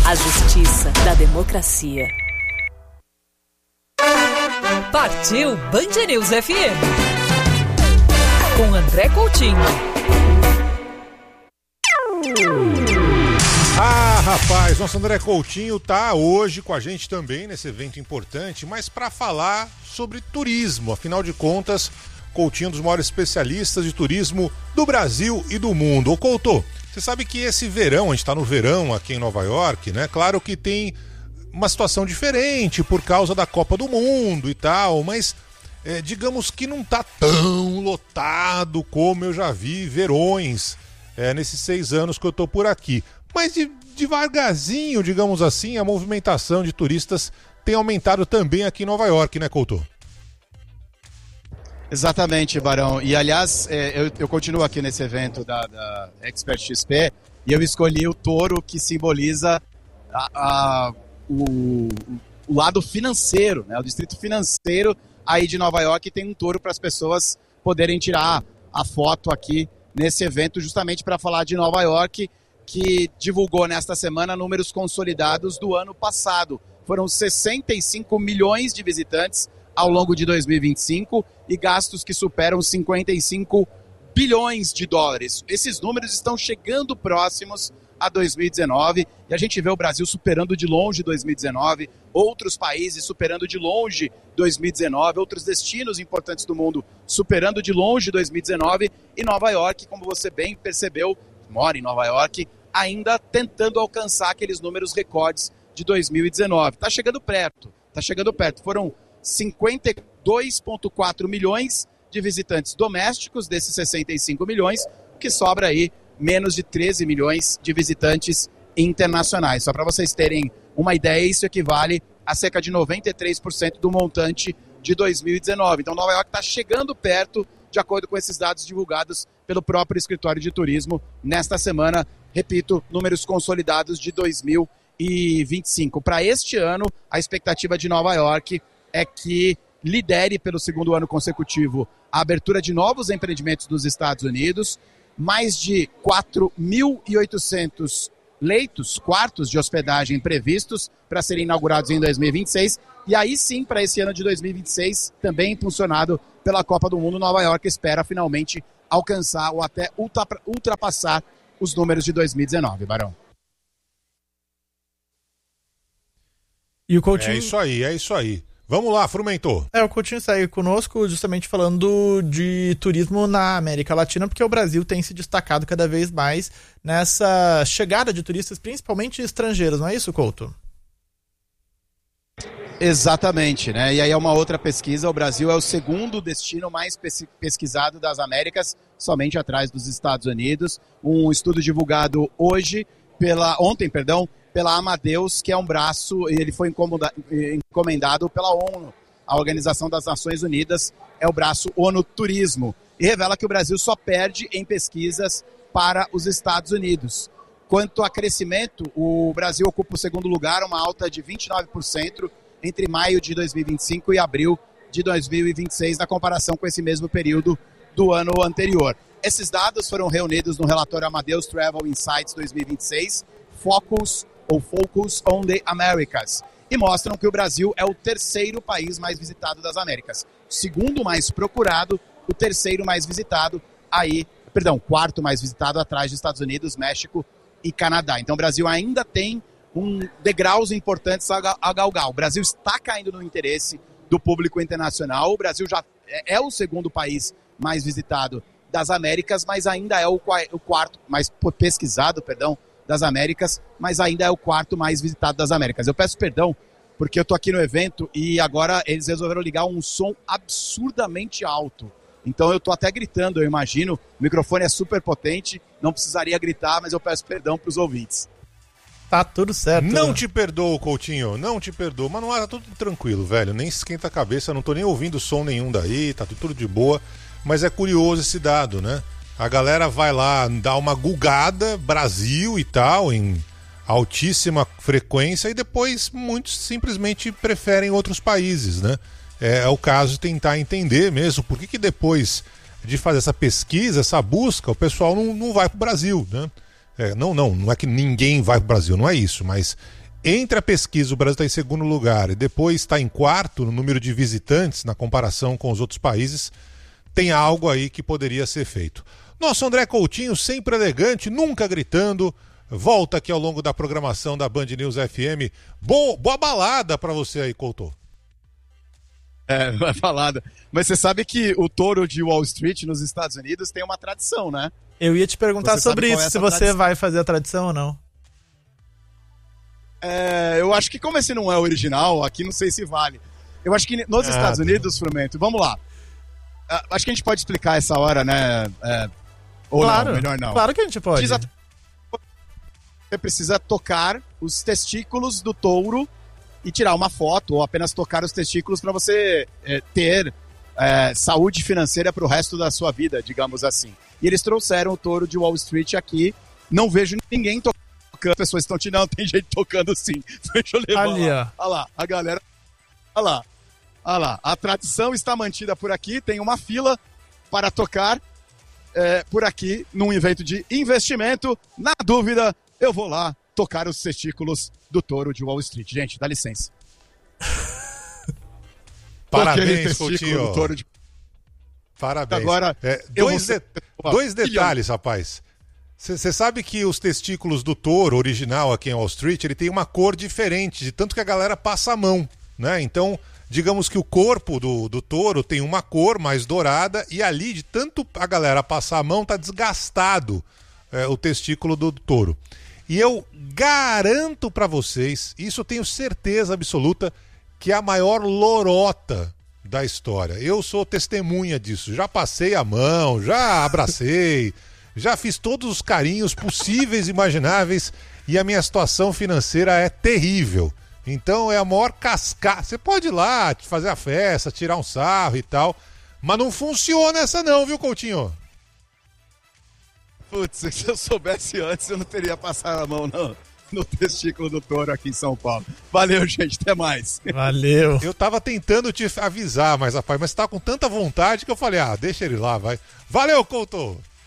A justiça da democracia. Partiu Band News FM. Com André Coutinho. Rapaz, nosso André Coutinho tá hoje com a gente também nesse evento importante, mas para falar sobre turismo. Afinal de contas, Coutinho é um dos maiores especialistas de turismo do Brasil e do mundo. Ô Couto, você sabe que esse verão, a gente tá no verão aqui em Nova York, né? Claro que tem uma situação diferente por causa da Copa do Mundo e tal, mas digamos que não tá tão lotado como eu já vi verões nesses 6 anos que eu tô por aqui. Mas devagarzinho, digamos assim, a movimentação de turistas tem aumentado também aqui em Nova York, né, Couto? Exatamente, Barão. E, aliás, eu continuo aqui nesse evento da Expert XP e eu escolhi o touro que simboliza o lado financeiro, né? O distrito financeiro aí de Nova York tem um touro para as pessoas poderem tirar a foto aqui nesse evento, justamente para falar de Nova York, que divulgou nesta semana números consolidados do ano passado. Foram 65 milhões de visitantes ao longo de 2025 e gastos que superam 55 bilhões de dólares. Esses números estão chegando próximos a 2019 e a gente vê o Brasil superando de longe 2019, outros países superando de longe 2019, outros destinos importantes do mundo superando de longe 2019 e Nova York, como você bem percebeu, mora em Nova York, ainda tentando alcançar aqueles números recordes de 2019. Está chegando perto. Foram 52,4 milhões de visitantes domésticos desses 65 milhões, que sobra aí menos de 13 milhões de visitantes internacionais. Só para vocês terem uma ideia, isso equivale a cerca de 93% do montante de 2019. Então Nova York está chegando perto, de acordo com esses dados divulgados pelo próprio escritório de turismo nesta semana. Repito, números consolidados de 2025. Para este ano, a expectativa de Nova York é que lidere pelo segundo ano consecutivo a abertura de novos empreendimentos nos Estados Unidos, mais de 4.800 leitos, quartos de hospedagem previstos para serem inaugurados em 2026, e aí sim, para esse ano de 2026, também impulsionado pela Copa do Mundo, Nova York espera finalmente alcançar ou até ultrapassar os números de 2019, Barão. E o Coutinho... É isso aí. Vamos lá, Frumentor. O Coutinho saiu conosco justamente falando de turismo na América Latina, porque o Brasil tem se destacado cada vez mais nessa chegada de turistas, principalmente estrangeiros, não é isso, Couto? Exatamente, né? E aí é uma outra pesquisa, o Brasil é o segundo destino mais pesquisado das Américas, somente atrás dos Estados Unidos. Um estudo divulgado ontem, pela Amadeus, que é um braço, e ele foi encomendado pela ONU, a Organização das Nações Unidas, é o braço ONU Turismo, e revela que o Brasil só perde em pesquisas para os Estados Unidos. Quanto a crescimento, o Brasil ocupa o segundo lugar, uma alta de 29% entre maio de 2025 e abril de 2026, na comparação com esse mesmo período do ano anterior. Esses dados foram reunidos no relatório Amadeus Travel Insights 2026, Focus on the Americas, e mostram que o Brasil é o terceiro país mais visitado das Américas. O segundo mais procurado, o terceiro mais visitado, quarto mais visitado atrás dos Estados Unidos, México e Canadá. Então o Brasil ainda tem degraus importantes a galgar. O Brasil está caindo no interesse do público internacional. O Brasil já é o segundo país mais visitado das Américas, mas ainda é o quarto mais pesquisado, das Américas, mas ainda é o quarto mais visitado das Américas. Eu peço perdão, porque eu tô aqui no evento e agora eles resolveram ligar um som absurdamente alto. Então eu tô até gritando, eu imagino. O microfone é super potente, não precisaria gritar, mas eu peço perdão para os ouvintes. Tá tudo certo. Não te perdoo, Coutinho, não te perdoo. Mas não, tá tudo tranquilo, velho. Nem esquenta a cabeça, não tô nem ouvindo som nenhum daí, tá tudo de boa. Mas é curioso esse dado, né? A galera vai lá dar uma gulgada, Brasil e tal, em altíssima frequência, e depois muitos simplesmente preferem outros países, né? É o caso de tentar entender mesmo por que depois de fazer essa pesquisa, essa busca, o pessoal não vai pro Brasil, né? Não é que ninguém vai para o Brasil, não é isso, mas entre a pesquisa o Brasil está em segundo lugar e depois está em quarto no número de visitantes na comparação com os outros países, tem algo aí que poderia ser feito. Nosso André Coutinho, sempre elegante, nunca gritando, volta aqui ao longo da programação da Band News FM. Boa balada para você aí, Couto. Boa balada. Mas você sabe que o touro de Wall Street nos Estados Unidos tem uma tradição, né? Eu ia te perguntar sobre isso, se você vai fazer a tradição ou não. Eu acho que como esse não é original, aqui não sei se vale. Eu acho que nos Estados Unidos, Frumento, vamos lá. Acho que a gente pode explicar essa hora, né? Ou claro, não, melhor não. Claro que a gente pode. Você precisa tocar os testículos do touro e tirar uma foto, ou apenas tocar os testículos para você ter saúde financeira para o resto da sua vida, digamos assim. E eles trouxeram o touro de Wall Street aqui. Não vejo ninguém tocando. As pessoas estão tirando, tem gente tocando sim. Deixa eu levar ali, lá. Olha lá, a galera. Olha lá. A tradição está mantida por aqui. Tem uma fila para tocar por aqui num evento de investimento. Na dúvida, eu vou lá tocar os testículos do touro de Wall Street. Gente, dá licença. Parabéns, Coutinho. Parabéns. Agora, dois detalhes, rapaz. Você sabe que os testículos do touro original aqui em Wall Street, ele tem uma cor diferente, de tanto que a galera passa a mão, né? Então, digamos que o corpo do touro tem uma cor mais dourada e ali, de tanto a galera passar a mão, tá desgastado o testículo do touro. E eu garanto pra vocês, isso eu tenho certeza absoluta, que é a maior lorota da história. Eu sou testemunha disso. Já passei a mão, já abracei, já fiz todos os carinhos possíveis e imagináveis e a minha situação financeira é terrível. Então é a maior cascata. Você pode ir lá fazer a festa, tirar um sarro e tal, mas não funciona essa não, viu, Coutinho? Putz, se eu soubesse antes, eu não teria passado a mão no testículo do touro aqui em São Paulo. Valeu, gente, até mais. Valeu. Eu tava tentando te avisar, mas rapaz, você tá com tanta vontade que eu falei, deixa ele lá, vai. Valeu, Couto!